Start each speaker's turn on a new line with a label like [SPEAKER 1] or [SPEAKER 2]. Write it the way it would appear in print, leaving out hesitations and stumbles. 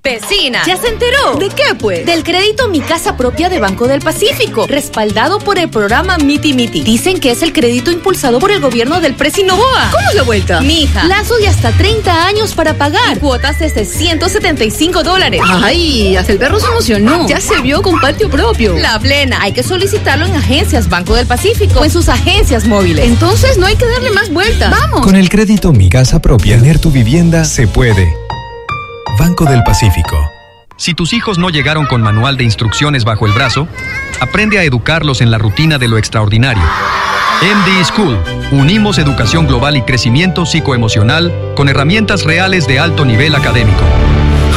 [SPEAKER 1] Vecina, ¿ya se enteró?
[SPEAKER 2] ¿De qué, pues?
[SPEAKER 1] Del crédito Mi Casa Propia de Banco del Pacífico, respaldado por el programa Miti Miti. Dicen que es el crédito impulsado por el gobierno del Presi Noboa.
[SPEAKER 2] ¿Cómo es la vuelta?
[SPEAKER 1] Mija, plazo de hasta 30 años para pagar. Cuotas desde $175.
[SPEAKER 2] Ay, hasta el perro se emocionó. Ya se vio con patio propio.
[SPEAKER 1] La plena, hay que solicitarlo en agencias Banco del Pacífico o en sus agencias móviles.
[SPEAKER 2] Entonces no hay que darle más vueltas. ¡Vamos!
[SPEAKER 3] Con el crédito Mi Casa Propia, tener tu vivienda se puede. Banco del Pacífico.
[SPEAKER 4] Si tus hijos no llegaron con manual de instrucciones bajo el brazo, aprende a educarlos en la rutina de lo extraordinario. MD School. Unimos educación global y crecimiento psicoemocional con herramientas reales de alto nivel académico.